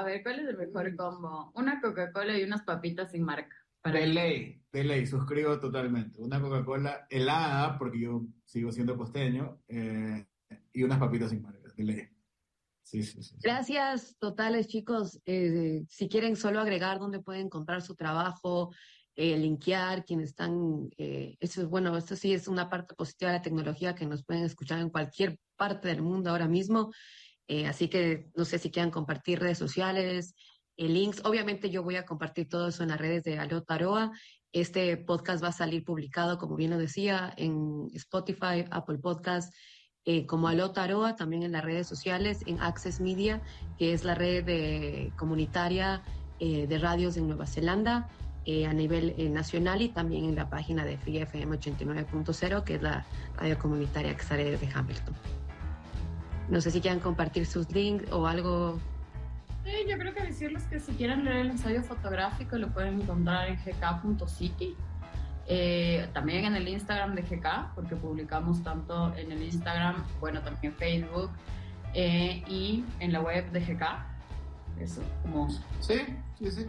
A ver, ¿cuál es el mejor combo? Una Coca-Cola y unas papitas sin marca. Para De ley, suscribo totalmente. Una Coca-Cola helada, porque yo sigo siendo costeño, y unas papitas sin marca, de ley. Sí, sí, sí, sí. Gracias totales, chicos. Si quieren solo agregar dónde pueden comprar su trabajo, linkear, quienes están, eso es bueno, esto sí es una parte positiva de la tecnología que nos pueden escuchar en cualquier parte del mundo ahora mismo. Así que no sé si quieran compartir redes sociales, links. Obviamente yo voy a compartir todo eso en las redes de Aló Taroa. Este podcast va a salir publicado, como bien lo decía, en Spotify, Apple Podcast, como Aló Taroa, también en las redes sociales, en Access Media, que es la red comunitaria de radios en Nueva Zelanda. A nivel nacional y también en la página de Free FM 89.0, que es la radio comunitaria que sale desde Hamilton. No sé si quieran compartir sus links o algo. Sí, yo creo que decirles que si quieren leer el ensayo fotográfico lo pueden encontrar en gk.city. También en el Instagram de GK, porque publicamos tanto en el Instagram, bueno, también en Facebook, y en la web de GK. Eso, como... Sí, sí, sí.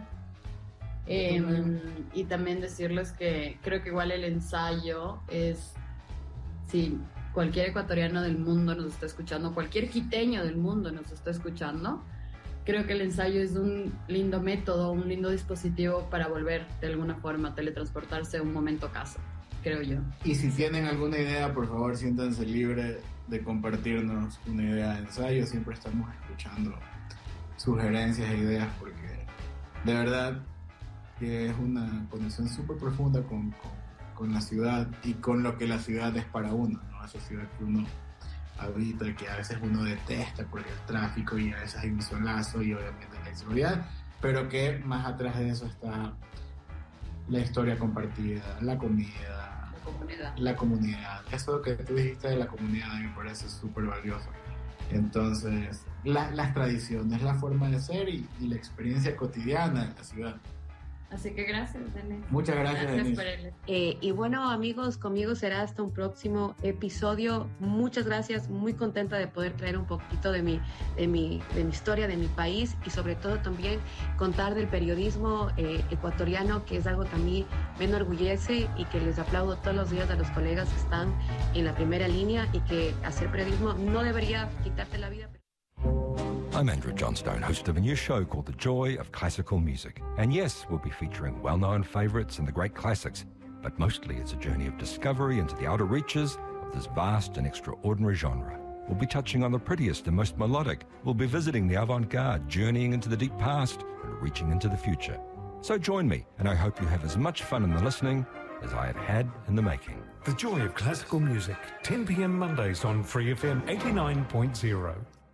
Y también decirles que creo que igual el ensayo es... Sí, cualquier ecuatoriano del mundo nos está escuchando, cualquier quiteño del mundo nos está escuchando, creo que el ensayo es un lindo método, un lindo dispositivo para volver de alguna forma a teletransportarse a un momento casa, creo yo. Y si tienen alguna idea, por favor, siéntanse libres de compartirnos una idea de ensayo. Siempre estamos escuchando sugerencias e ideas porque de verdad que es una conexión súper profunda con la ciudad y con lo que la ciudad es para uno, ¿no? Esa ciudad que uno habita, que a veces uno detesta por el tráfico y a veces hay un solazo y obviamente la inseguridad, pero que más atrás de eso está la historia compartida, la comida, la comunidad. Eso que tú dijiste de la comunidad me parece súper valioso. Entonces, las tradiciones, la forma de ser y la experiencia cotidiana de la ciudad. Así que gracias, Denis. Muchas gracias, Denis. Por él. Y bueno, amigos, conmigo será hasta un próximo episodio. Muchas gracias, muy contenta de poder traer un poquito de mi historia, de mi país y sobre todo también contar del periodismo ecuatoriano, que es algo que a mí me enorgullece y que les aplaudo todos los días a los colegas que están en la primera línea y que hacer periodismo no debería quitarte la vida. I'm Andrew Johnstone, host of a new show called The Joy of Classical Music. And yes, we'll be featuring well-known favourites and the great classics, but mostly it's a journey of discovery into the outer reaches of this vast and extraordinary genre. We'll be touching on the prettiest and most melodic. We'll be visiting the avant-garde, journeying into the deep past and reaching into the future. So join me, and I hope you have as much fun in the listening as I have had in the making. The Joy of Classical Music, 10 p.m. Mondays on Free FM 89.0.